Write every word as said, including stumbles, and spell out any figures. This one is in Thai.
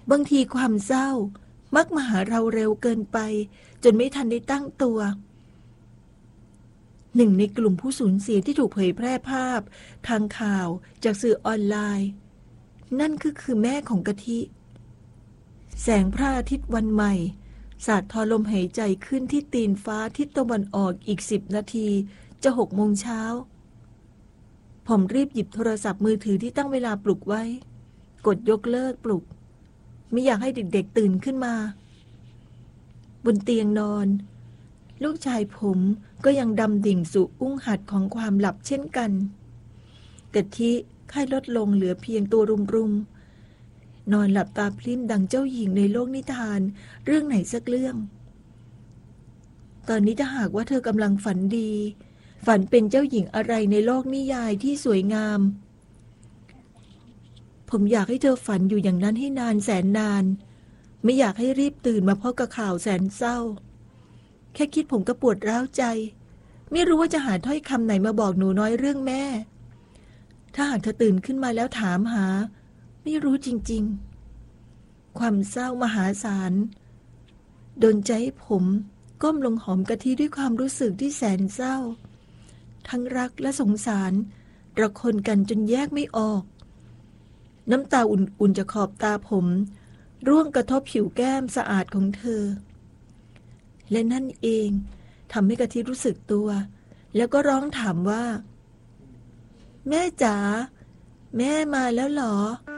บางทีความเศร้ามักมาหาเราเร็วเกินไปจนไม่ทันได้ตั้งตัวหนึ่งในกลุ่มผู้สูญเสียที่ถูกเผยแพร่ภาพทางข่าวจากสื่อออนไลน์นั่นก็คือแม่ของกะทิแสงพระอาทิตย์วันใหม่สาดทอลมหายใจขึ้นที่ตีนฟ้าทิศตะวันออกอีกสิบนาทีจะหกโมงเช้าผมรีบหยิบโทรศัพท์มือถือที่ตั้งเวลาปลุกไว้กดยกเลิกปลุกไม่อยากให้เด็กๆตื่นขึ้นมาบนเตียงนอนลูกชายผมก็ยังดำดิ่งสู่อุ้งหัดของความหลับเช่นกันกะทิไข้ลดลงเหลือเพียงตัวรุมๆนอนหลับตาพลิ้มดังเจ้าหญิงในโลกนิทานเรื่องไหนสักเรื่องตอนนี้ถ้าหากว่าเธอกำลังฝันดีฝันเป็นเจ้าหญิงอะไรในโลกนิยายที่สวยงามผมอยากให้เธอฝันอยู่อย่างนั้นให้นานแสนนานไม่อยากให้รีบตื่นมาพบกับข่าวแสนเศร้าแค่คิดผมก็ปวดร้าวใจไม่รู้ว่าจะหาถ้อยคำไหนมาบอกหนูน้อยเรื่องแม่ถ้าหากเธอตื่นขึ้นมาแล้วถามหาไม่รู้จริงๆความเศร้ามหาศาลดลใจให้ผมก้มลงหอมกะทิด้วยความรู้สึกที่แสนเศร้าทั้งรักและสงสารระคนกันจนแยกไม่ออกน้ำตาอุ่นๆจากขอบตาผมร่วงกระทบผิวแก้มสะอาดของเธอและนั่นเองทำให้กะทิรู้สึกตัวแล้วก็ร้องถามว่าแม่จ๋าแม่มาแล้วเหรอ